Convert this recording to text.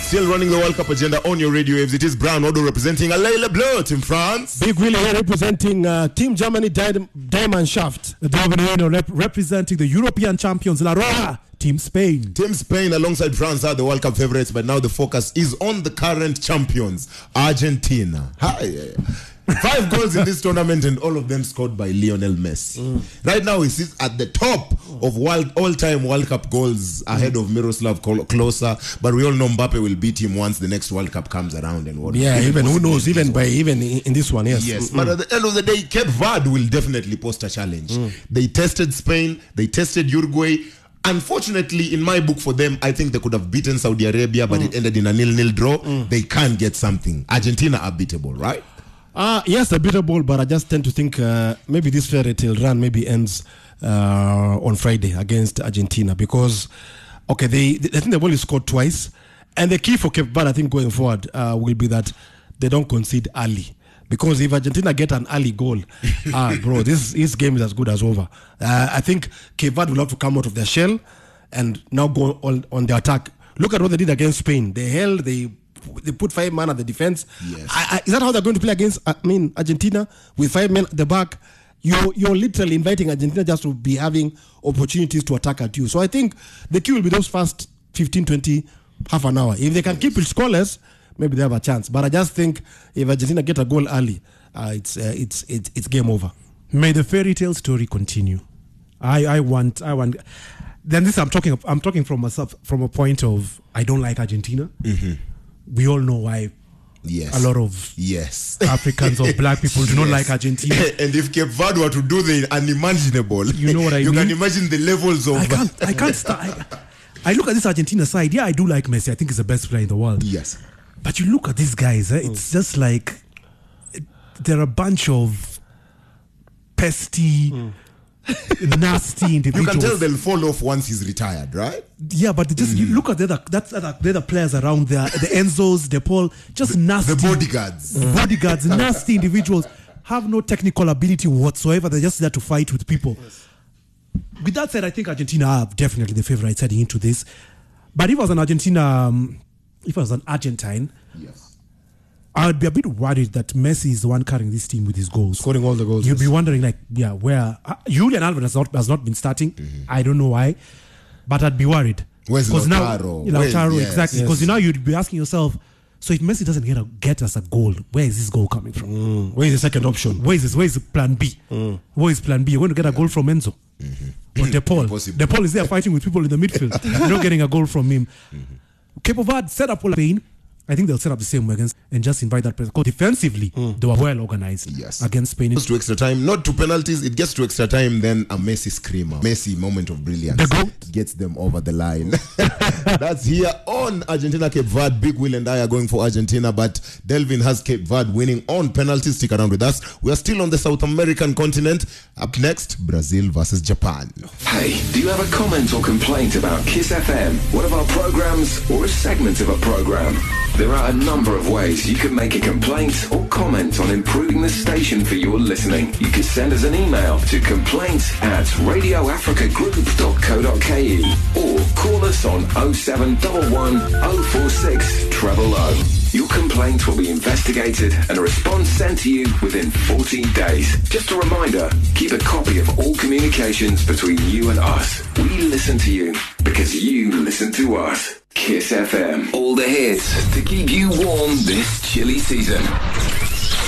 still running the World Cup agenda on your radio waves. It is Brown Odo representing Alain Blot in France. Big Willie here representing Team Germany Diamond Shaft. Darwin representing the European champions La Roja, Team Spain. Team Spain alongside France are the World Cup favorites, but now the focus is on the current champions, Argentina. Hi. 5 goals in this tournament and all of them scored by Lionel Messi. Right now he sits at the top of all-time World Cup goals ahead of Miroslav Klose, but we all know Mbappe will beat him once the next World Cup comes around. And what? Yeah, even who knows, even in this one, yes. Yes, but at the end of the day, Cape Verde will definitely post a challenge. They tested Spain, they tested Uruguay. Unfortunately, in my book for them, I think they could have beaten Saudi Arabia, but it ended in a 0-0 draw. They can't get something. Argentina are beatable, right? Yes, they're beatable, but I just tend to think maybe this fairy tale run maybe ends on Friday against Argentina because, okay, I think they've only scored twice, and the key for Cape Verde, I think, going forward will be that they don't concede early. Because if Argentina get an early goal, bro, this game is as good as over. I think Cape Verde will have to come out of their shell and now go on the attack. Look at what they did against Spain. They put 5 men at the defense. Yes. Is that how they're going to play against Argentina with 5 men at the back? You're literally inviting Argentina just to be having opportunities to attack at you. So I think the key will be those first 15, 20, half an hour. If they can keep it scoreless, maybe they have a chance. But I just think if Argentina get a goal early, it's game over. May the fairy tale story continue. I want. Then this I'm talking from a point of I don't like Argentina. We all know why. Yes. A lot of Africans or black people do not like Argentina. And if Cape Verde were to do the unimaginable, you know what I mean? You can imagine the levels of... I can't start. I look at this Argentina side. Yeah, I do like Messi. I think he's the best player in the world. Yes. But you look at these guys. It's just like they're a bunch of pesty... nasty individuals. You can tell they'll fall off once he's retired, right? Yeah, but you look at the other players around there, the Enzos, the Paul, just nasty. The bodyguards. Nasty individuals, have no technical ability whatsoever. They're just there to fight with people. Yes. With that said, I think Argentina are definitely the favorites heading into this. But if I was an Argentine, yes, I'd be a bit worried that Messi is the one carrying this team with his goals. Scoring all the goals. You'd be wondering, where... Julian Alvarez has not been starting. I don't know why. But I'd be worried. Where's Lautaro? Lautaro, exactly. Because now you'd be asking yourself, so if Messi doesn't get us a goal, where is this goal coming from? Where is the second option? Where is plan B? Where is plan B? You're going to get a goal from Enzo. Or De Paul. De Paul is there fighting with people in the midfield. You're not getting a goal from him. Cape Verde set up all Spain. I think they'll set up the same way against and just invite that person. Because defensively, they were well organized against Spain. It goes to extra time, not to penalties. It gets to extra time, then a Messi screamer. Messi moment of brilliance. The goal gets them over the line. That's here on Argentina Cape Verde. Big Will and I are going for Argentina, but Delvin has Cape Verde winning on penalties. Stick around with us. We are still on the South American continent. Up next, Brazil versus Japan. Hey, do you have a comment or complaint about Kiss FM, one of our programs, or a segment of a program? There are a number of ways you can make a complaint or comment on improving the station for your listening. You can send us an email to complaints@radioafricagroup.co.ke or call us on 0711 046 000. Your complaint will be investigated and a response sent to you within 14 days. Just a reminder, keep a copy of all communications between you and us. We listen to you because you listen to us. Kiss FM. All the hits to keep you warm this chilly season.